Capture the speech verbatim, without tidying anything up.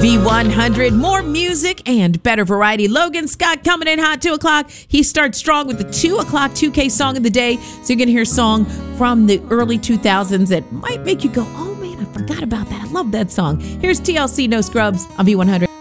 V one hundred, more music and better variety. Logan Scott coming in hot, two o'clock. He starts strong with the two o'clock two K song of the day. So you're going to hear a song from the early two thousands that might make you go, oh man, I forgot about that. I love that song. Here's T L C No Scrubs on V one hundred.